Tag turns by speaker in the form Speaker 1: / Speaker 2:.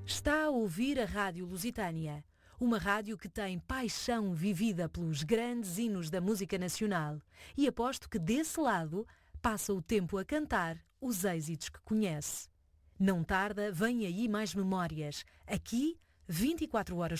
Speaker 1: Está a ouvir a Rádio Lusitânia, uma rádio que tem paixão vivida pelos grandes hinos da música nacional, e aposto que desse lado passa o tempo a cantar os êxitos que conhece. Não tarda, vem aí mais memórias. Aqui, 24 horas